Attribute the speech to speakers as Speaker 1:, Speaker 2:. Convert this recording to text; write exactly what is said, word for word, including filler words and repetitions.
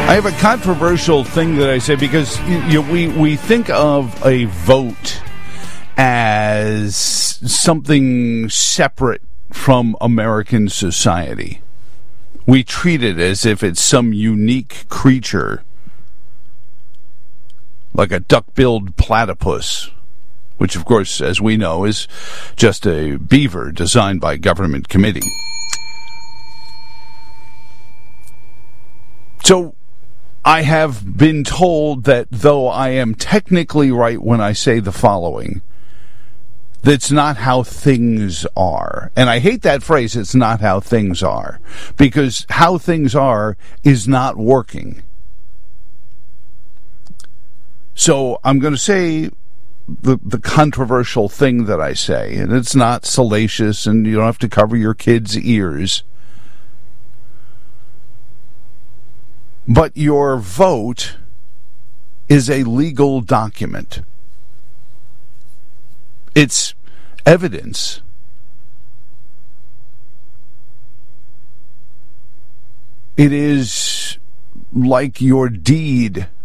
Speaker 1: I have a controversial thing that I say because you know, we, we think of a vote as something separate from American society. We treat it as if it's some unique creature, like a duck-billed platypus, which, of course, as we know, is just a beaver designed by government committee. So I have been told that though I am technically right when I say the following, that's not how things are. And I hate that phrase, it's not how things are, because how things are is not working. So I'm going to say the the controversial thing that I say, and it's not salacious, and you don't have to cover your kids' ears. But your vote is a legal document. It's evidence. It is like your deed